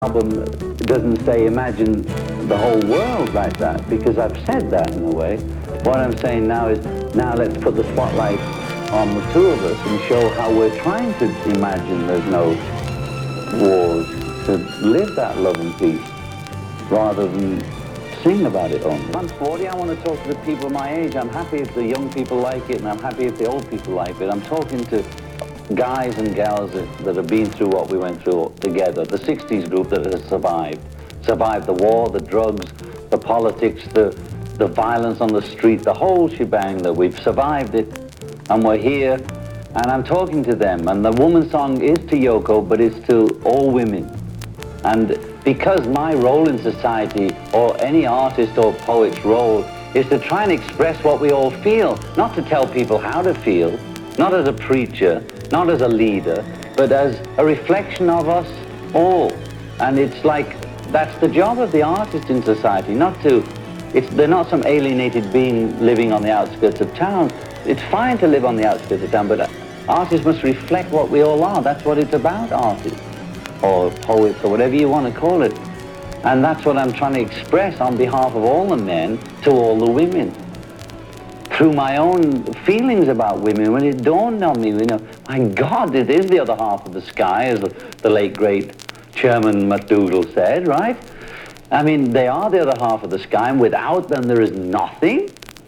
album doesn't say imagine the whole world like that, because I've said that in a way. What I'm saying now is, now let's put the spotlight on the two of us and show how we're trying to imagine there's no wars, to live that love and peace, rather than sing about it only. I'm 40, I want to talk to the people my age. I'm happy if the young people like it, and I'm happy if the old people like it. I'm talking to guys and gals that have been through what we went through together. The 60s group that has survived the war, the drugs, the politics, the violence on the street, the whole shebang, that we've survived it, and we're here, and I'm talking to them. And the woman song is to Yoko, but it's to all women. And because my role in society, or any artist or poet's role, is to try and express what we all feel, not to tell people how to feel, not as a preacher, not as a leader, but as a reflection of us all. And it's like, that's the job of the artist in society, they're not some alienated being living on the outskirts of town. It's fine to live on the outskirts of town, but artists must reflect what we all are. That's what it's about, artists, or poets, or whatever you want to call it. And that's what I'm trying to express on behalf of all the men to all the women. Through my own feelings about women, when it dawned on me, my God, it is the other half of the sky, as the late, great Chairman MacDougall said, right? I mean, they are the other half of the sky, and without them there is nothing.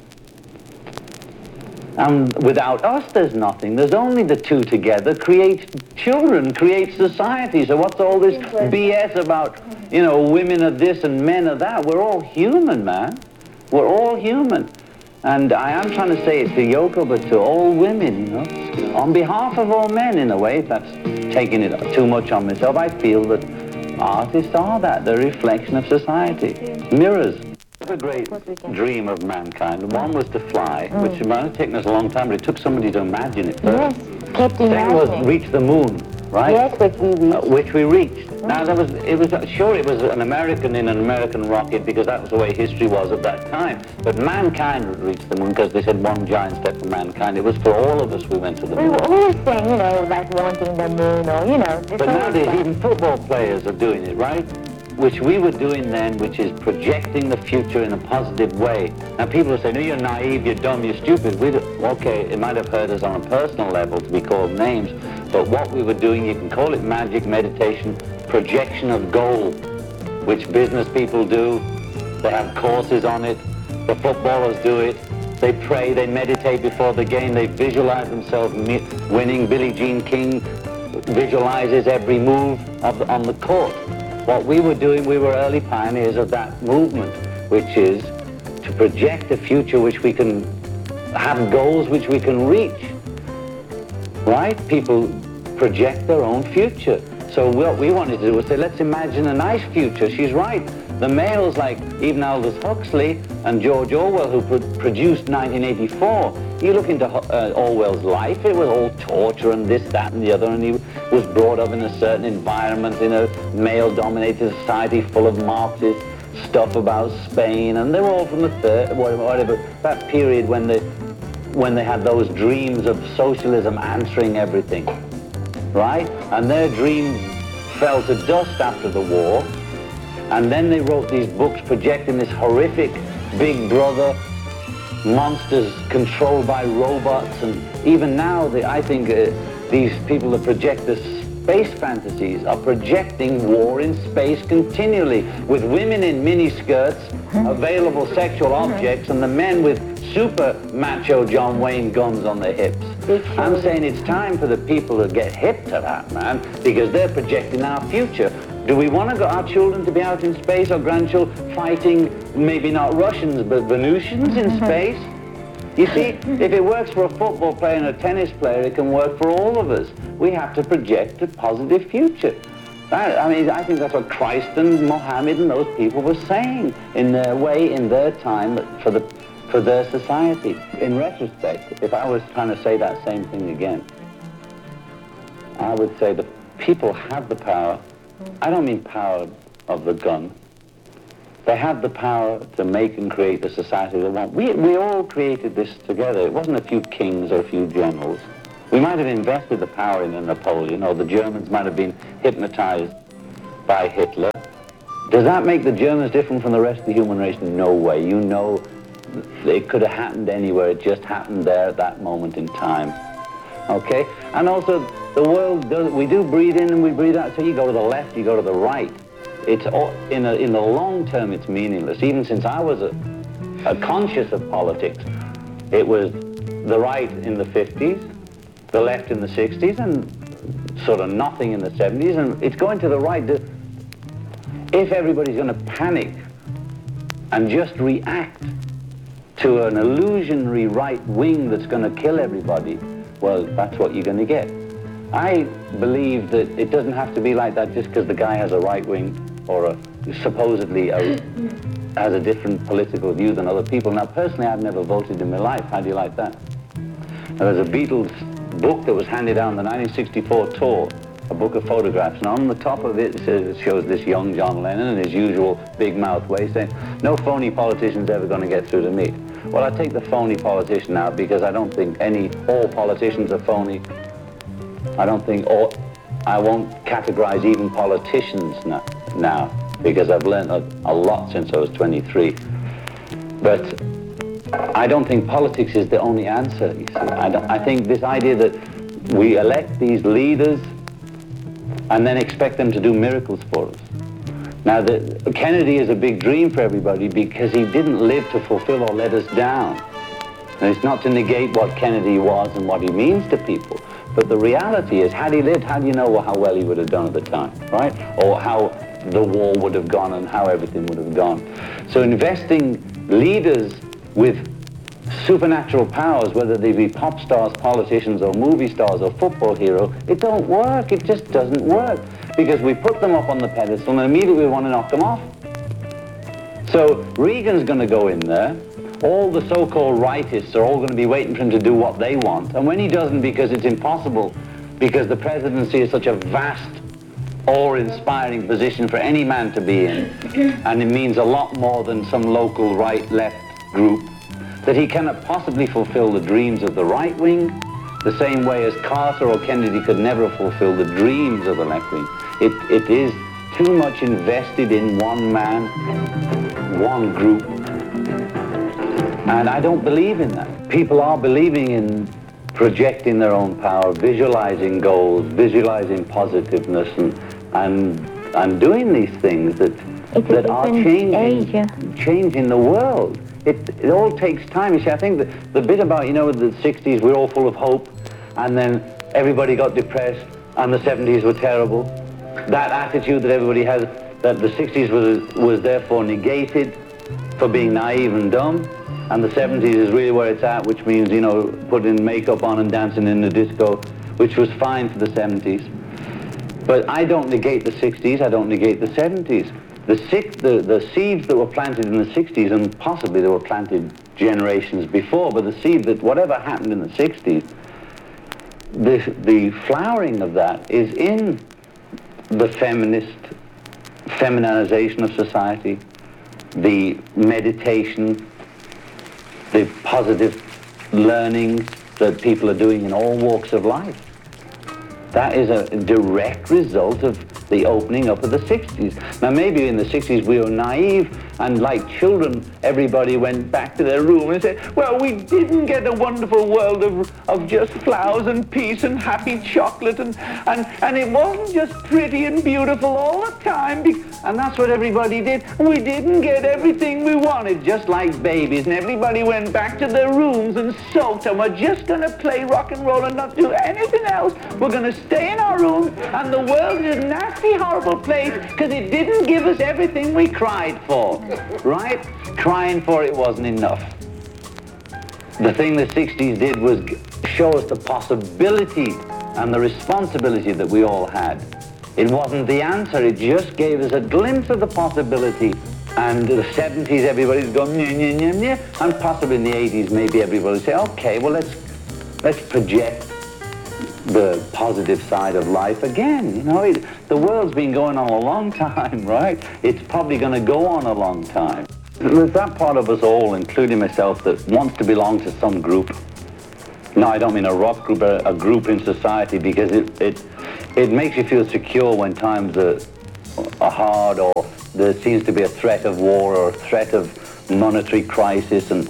And without us there's nothing. There's only the two together create children, create society. So what's all this BS about, women are this and men are that? We're all human, man. We're all human. And I am trying to say it to Yoko, but to all women, on behalf of all men, in a way. If that's taking it too much on myself, I feel that artists are that. They're a reflection of society. Mirrors. A great dream of mankind. One was to fly, which might have taken us a long time, but it took somebody to imagine it first. Yes, kept imagining. Second was reach the moon, right? Yes, which we reached. Now, it was an American in an American rocket, because that was the way history was at that time. But mankind would reach the moon, because they said one giant step for mankind. It was for all of us we went to the moon. We were always saying, like wanting the moon, or, But nowadays, even football players are doing it, right? Which we were doing then, which is projecting the future in a positive way. Now, people say, no, you're naive, you're dumb, you're stupid. Okay, it might have hurt us on a personal level to be called names, but what we were doing, you can call it magic, meditation, projection of goal, which business people do. They have courses on it. The footballers do it. They pray, they meditate before the game, they visualize themselves winning. Billie Jean King visualizes every move on the court. What we were doing, we were early pioneers of that movement, which is to project a future which we can have, goals which we can reach, right? People project their own future. So what we wanted to do was say, let's imagine a nice future. She's right. The males like even Aldous Huxley and George Orwell, who produced 1984, you look into Orwell's life, it was all torture and this, that, and the other, and he was brought up in a certain environment in a male-dominated society full of Marxist stuff about Spain, and they were all from the that period when they had those dreams of socialism answering everything, right? And their dreams fell to dust after the war. And then they wrote these books projecting this horrific Big Brother, monsters controlled by robots. And even now, I think these people that project the space fantasies are projecting war in space continually, with women in miniskirts, available sexual objects, and the men with super macho John Wayne guns on their hips. I'm saying it's time for the people to get hip to that, man, because they're projecting our future. Do we want our children to be out in space, or grandchildren fighting, maybe not Russians, but Venusians in space? You see, if it works for a football player and a tennis player, it can work for all of us. We have to project a positive future. I think that's what Christ and Mohammed and those people were saying in their way, in their time, for their society. In retrospect, if I was trying to say that same thing again, I would say the people have the power. I don't mean power of the gun. They have the power to make and create the society they want. We all created this together. It wasn't a few kings or a few generals. We might have invested the power in a Napoleon, or the Germans might have been hypnotized by Hitler. Does that make the Germans different from the rest of the human race? No way. You know, it could have happened anywhere. It just happened there at that moment in time. Okay? And also, the world does, we do breathe in and we breathe out. So you go to the left, you go to the right. It's all, in the long term, it's meaningless. Even since I was a conscious of politics, it was the right in the 50s, the left in the 60s, and sort of nothing in the 70s, and it's going to the right. If everybody's going to panic and just react to an illusionary right wing that's going to kill everybody, well, that's what you're going to get. I believe that it doesn't have to be like that just because the guy has a right wing or supposedly has a different political view than other people. Now, personally, I've never voted in my life. How do you like that? Now, there's a Beatles book that was handed down the 1964 tour, a book of photographs, and on the top of it, it shows this young John Lennon in his usual big mouth way saying, "No phony politician's ever going to get through to me." Well, I take the phony politician out because I don't think all politicians are phony. I don't think I won't categorize even politicians now because I've learned a lot since I was 23. But I don't think politics is the only answer, you see. I think this idea that we elect these leaders and then expect them to do miracles for us. Now, Kennedy is a big dream for everybody because he didn't live to fulfill or let us down. And it's not to negate what Kennedy was and what he means to people. But the reality is, had he lived, how do you know how well he would have done at the time, right? Or how the war would have gone and how everything would have gone. So investing leaders with supernatural powers, whether they be pop stars, politicians, or movie stars, or football heroes, it don't work. It just doesn't work. Because we put them up on the pedestal and immediately we want to knock them off. So Reagan's going to go in there. All the so-called rightists are all going to be waiting for him to do what they want. And when he doesn't, because it's impossible, because the presidency is such a vast, awe-inspiring position for any man to be in, and it means a lot more than some local right-left group, that he cannot possibly fulfill the dreams of the right wing, the same way as Carter or Kennedy could never fulfill the dreams of the left wing. It is too much invested in one man, one group. And I don't believe in that. People are believing in projecting their own power, visualizing goals, visualizing positiveness, and doing these things that are changing the world. It all takes time. You see, I think the bit about, you know, the 60s, we're all full of hope, and then everybody got depressed, and the 70s were terrible. That attitude that everybody has, that the 60s was therefore negated for being naive and dumb, and the 70s is really where it's at, which means, you know, putting makeup on and dancing in the disco, which was fine for the 70s. But I don't negate the 60s, I don't negate the 70s. The seeds that were planted in the 60s, and possibly they were planted generations before, but the seed that whatever happened in the 60s, the flowering of that is in the feminization of society, the meditation, the positive learning that people are doing in all walks of life. That is a direct result of the opening up of the 60s. Now, maybe in the 60s we were naive, and like children, everybody went back to their room and said, well, we didn't get a wonderful world of just flowers and peace and happy chocolate, and it wasn't just pretty and beautiful all the time, and that's what everybody did. We didn't get everything we wanted, just like babies, and everybody went back to their rooms and sulked, and we're just going to play rock and roll and not do anything else. We're going to stay in our room, and the world is a nasty, horrible place because it didn't give us everything we cried for, right? Crying for it wasn't enough. The thing the 60s did was show us the possibility and the responsibility that we all had. It wasn't the answer, it just gave us a glimpse of the possibility. And the 70s, everybody's going, nyeh, nyeh, nyeh, nyeh. And possibly in the 80s, maybe everybody would say, okay, well, let's project the positive side of life again. You know, the world's been going on a long time, right? It's probably going to go on a long time. There's that part of us all, including myself, that wants to belong to some group. No, I don't mean a rock group, but a group in society, because it makes you feel secure when times are hard, or there seems to be a threat of war or a threat of monetary crisis, and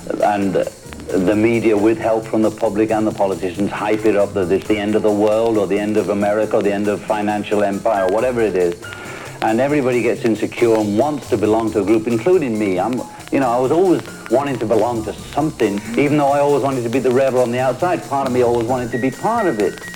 the media, with help from the public and the politicians, hype it up that it's the end of the world or the end of America or the end of financial empire or whatever it is. And everybody gets insecure and wants to belong to a group, including me. I was always wanting to belong to something, even though I always wanted to be the rebel on the outside. Part of me always wanted to be part of it.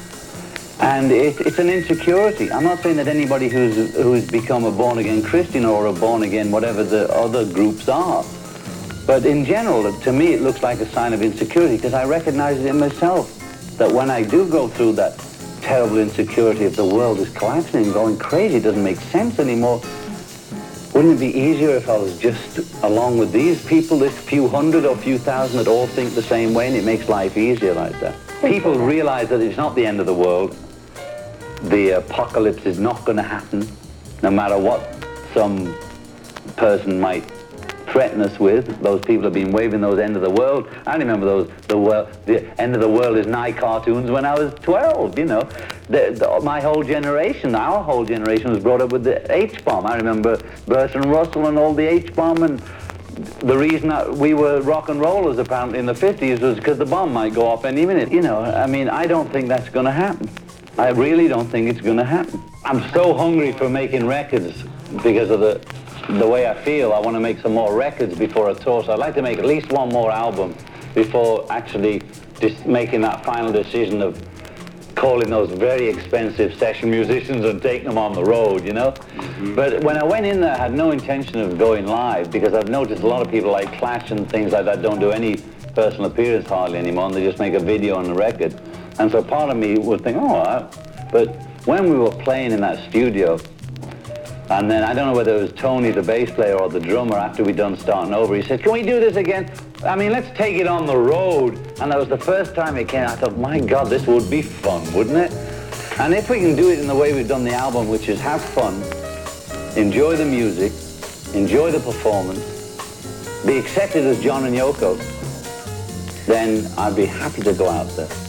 And it's an insecurity. I'm not saying that anybody who's become a born-again Christian or a born-again whatever the other groups are. But in general, to me, it looks like a sign of insecurity, because I recognize it in myself, that when I do go through that terrible insecurity of the world is collapsing and going crazy, it doesn't make sense anymore, wouldn't it be easier if I was just along with these people, this few hundred or few thousand that all think the same way, and it makes life easier like that? People realize that it's not the end of the world. The apocalypse is not going to happen, no matter what some person might threaten us with. Those people have been waving those end of the world. I remember the end of the world is nigh cartoons when I was 12, you know. My whole generation, our whole generation, was brought up with the H-bomb. I remember Bertrand Russell and all the H-bomb, and the reason that we were rock and rollers apparently in the 50s was because the bomb might go off any minute. You know, I mean, I don't think that's going to happen. I really don't think it's going to happen. I'm so hungry for making records because of the way I feel. I want to make some more records before a tour, so I'd like to make at least one more album before actually just making that final decision of calling those very expensive session musicians and taking them on the road, you know? Mm-hmm. But when I went in there, I had no intention of going live, because I've noticed a lot of people like Clash and things like that don't do any personal appearance hardly anymore, and they just make a video on the record. And so part of me would think, but when we were playing in that studio, and then I don't know whether it was Tony, the bass player, or the drummer, after we'd done Starting Over, he said, "Can we do this again? I mean, let's take it on the road." And that was the first time it came. I thought, my God, this would be fun, wouldn't it? And if we can do it in the way we've done the album, which is have fun, enjoy the music, enjoy the performance, be accepted as John and Yoko, then I'd be happy to go out there.